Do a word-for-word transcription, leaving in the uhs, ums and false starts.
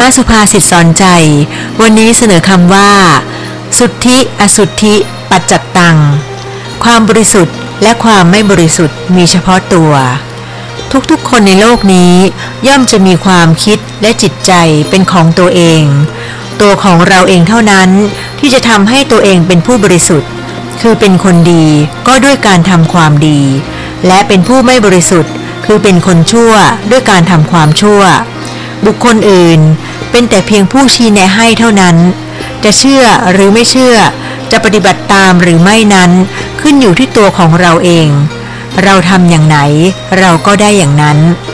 มสุภาษิตสอนใจวันนี้เสนอคำว่าสุทธิอสุทธิปัจจัตตังความบริสุทธิ์และความไม่บริสุทธิ์มีเฉพาะตัวทุกๆคนในโลกนี้ย่อมจะมีความคิดและจิตใจเป็นของตัวเองตัวของเราเองเท่านั้นที่จะทำให้ตัวเองเป็นผู้บริสุทธิ์คือเป็นคนดีก็ด้วยการทำความดีและเป็นผู้ไม่บริสุทธิ์คือเป็นคนชั่วด้วยการทำความชั่วบุคคลอื่นเป็นแต่เพียงผู้ชี้แนะให้เท่านั้นจะเชื่อหรือไม่เชื่อจะปฏิบัติตามหรือไม่นั้นขึ้นอยู่ที่ตัวของเราเองเราทำอย่างไหนเราก็ได้อย่างนั้น